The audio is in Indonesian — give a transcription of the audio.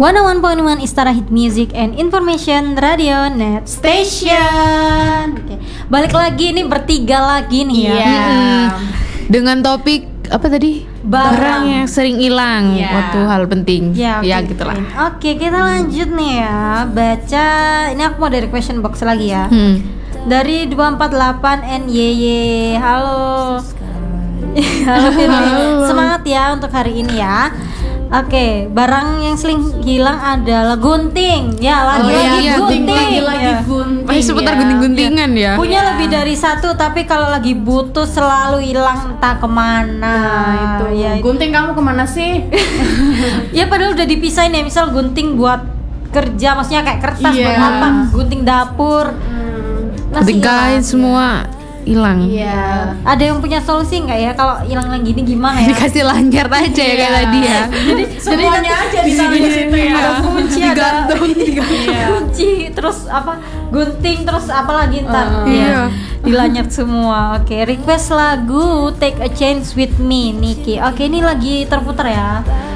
101.1 Istara Hit Music and Information Radio Net Station. Oke. Balik lagi nih, bertiga lagi nih ya. Dengan topik apa tadi? Barang yang sering hilang waktu hal penting. Ya gitulah. Oke, kita lanjut nih ya. Baca, ini aku mau dari question box lagi ya. Dari 248 NYY. Halo. Halo Firly. Semangat ya untuk hari ini ya. Oke, barang yang sering hilang adalah gunting. Ya, lagi gunting. Masih seputar gunting-guntingan ya. Punya lebih dari satu, tapi kalau lagi butuh selalu hilang entah kemana. Itu ya. Gunting kamu kemana sih? Ya padahal udah dipisahin ya, misal gunting buat kerja, maksudnya kayak kertas buat apa? Gunting dapur. Gunting kain semua hilang. Iya. Ada yang punya solusi nggak ya kalau hilang gini gimana ya? Dikasih lanyar aja ya kayak tadi ya. Jadi Semuanya aja ditaruh di situ ya. Ada kunci, Digantung. kunci, terus apa? Gunting, terus apa lagi ntar? Iya. Dilanyar semua. Oke, request lagu Take a Chance with Me, Niki. Oke, ini lagi terputar ya.